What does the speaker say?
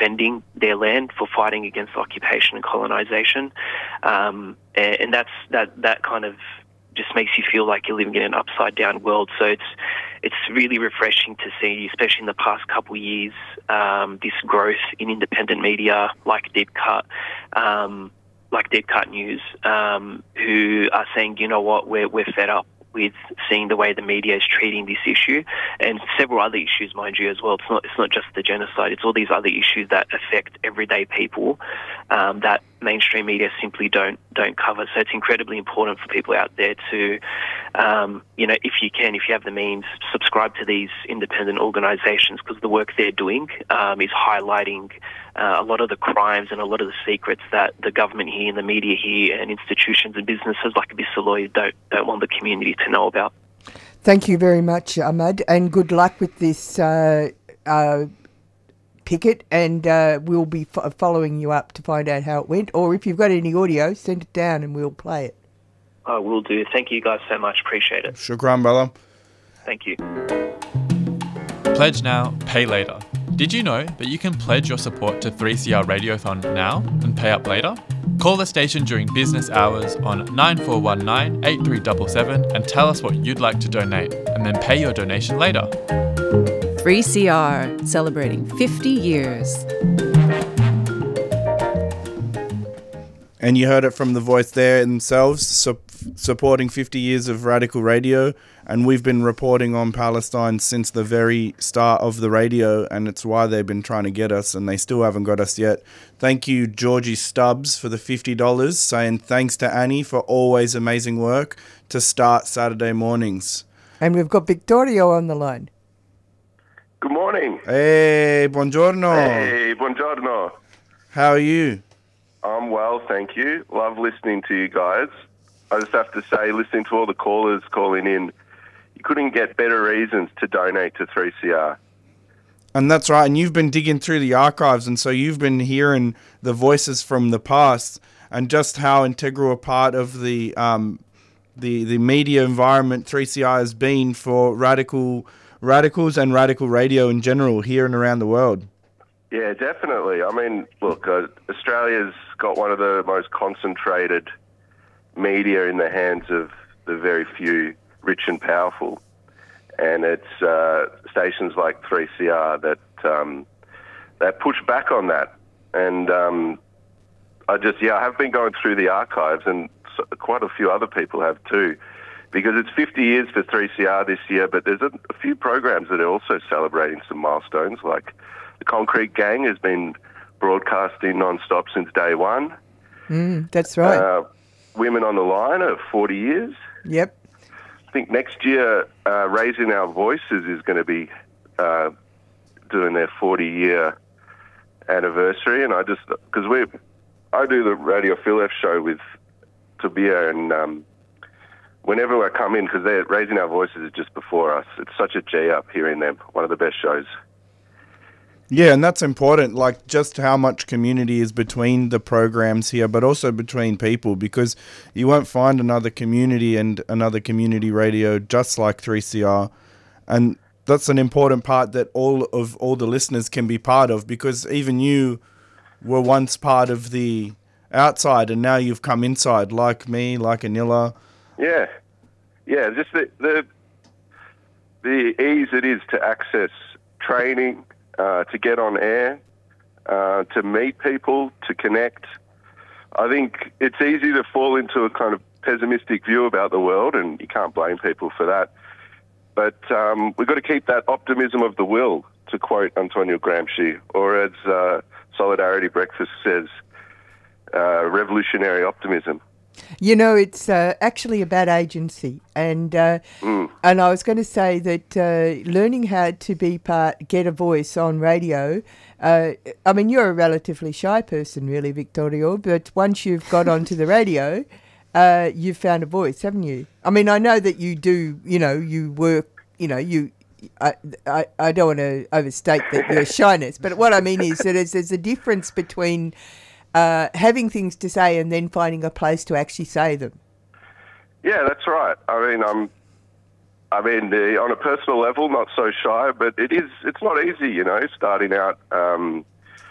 defending their land, for fighting against occupation and colonization, and that kind of just makes you feel like you're living in an upside down world. So it's really refreshing to see, especially in the past couple of years, this growth in independent media like Deep Cut News, who are saying, you know what, we're fed up with seeing the way the media is treating this issue, and several other issues, mind you, as well. It's not just the genocide. It's all these other issues that affect everyday people that mainstream media simply don't cover. So it's incredibly important for people out there to, if you have the means, subscribe to these independent organisations, because the work they're doing is highlighting a lot of the crimes and a lot of the secrets that the government here and the media here and institutions and businesses like Abyssaloy don't want the community to know about. Thank you very much, Ahmad, and good luck with this picket, and we'll be following you up to find out how it went, or if you've got any audio, send it down and we'll play it. I will do. Thank you guys so much. Appreciate it. Shukran, brother. Thank you. Pledge now, pay later. Did you know that you can pledge your support to 3CR Radiothon now and pay up later? Call the station during business hours on 9419 8377 and tell us what you'd like to donate, and then pay your donation later. 3CR, celebrating 50 years. And you heard it from the voice there themselves, supporting 50 years of Radical Radio. And we've been reporting on Palestine since the very start of the radio, and it's why they've been trying to get us, and they still haven't got us yet. Thank you, Georgie Stubbs, for the $50, saying thanks to Annie for always amazing work to start Saturday mornings. And we've got Victorio on the line. Good morning. Hey, buongiorno. Hey, buongiorno. How are you? I'm well, thank you. Love listening to you guys. I just have to say, listening to all the callers calling in, you couldn't get better reasons to donate to 3CR. And that's right, and you've been digging through the archives, and so you've been hearing the voices from the past and just how integral a part of the media environment 3CR has been for radicals and radical radio in general here and around the world. Yeah, definitely. I mean, look, Australia's got one of the most concentrated media in the hands of the very few rich and powerful. And it's stations like 3CR that push back on that. And I have been going through the archives, and quite a few other people have too, because it's 50 years for 3CR this year, but there's a few programs that are also celebrating some milestones, like the Concrete Gang has been broadcasting non-stop since day one. That's right. Women on the Line are 40 years. Yep. I think next year, Raising Our Voices is going to be doing their 40-year anniversary, and I do the Radio Phil F show with Tabia, and whenever I come in, because Raising Our Voices is just before us, it's such a G up hearing them, one of the best shows. Yeah, and that's important, like just how much community is between the programs here, but also between people, because you won't find another community and another community radio just like 3CR. And that's an important part that all the listeners can be part of, because even you were once part of the outside and now you've come inside, like me, like Anila. Yeah, just the ease it is to access training, to get on air, to meet people, to connect. I think it's easy to fall into a kind of pessimistic view about the world, and you can't blame people for that. But we've got to keep that optimism of the will, to quote Antonio Gramsci, or as Solidarity Breakfast says, revolutionary optimism. You know, it's actually about agency, and I was going to say that learning how to get a voice on radio. I mean, you're a relatively shy person, really, Victorio, but once you've got onto the radio, you've found a voice, haven't you? I mean, I know that you do. You know, you work. You know, I don't want to overstate your shyness, but what I mean is that there's a difference between having things to say and then finding a place to actually say them. Yeah, that's right. I mean, on a personal level, not so shy, but it's not easy, you know, starting out